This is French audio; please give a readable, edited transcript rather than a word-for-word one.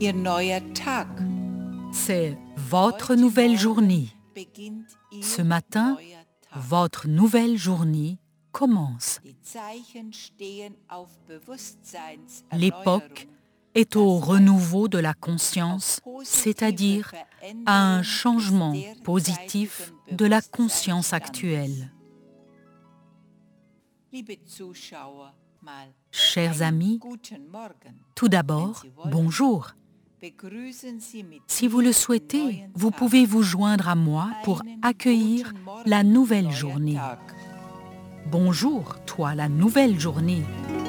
Ihr neuer Tag. C'est votre nouvelle journée. Beginnt Ihr Ce matin, neuer Tag. votre nouvelle journée commence. Die Zeichen stehen auf Bewusstseinserneuerung. L'époque est au renouveau de la conscience, c'est-à-dire à un changement positif de la conscience actuelle. Liebe Zuschauer, mal Chers einen amis, guten Morgen. tout d'abord, bonjour. Begrüßen Sie mit Si vous le diesem souhaitez, neuen vous Tag pouvez vous joindre à moi pour einen accueillir guten Morgen, la nouvelle neuer journée. Tag. Bonjour, toi, la nouvelle journée.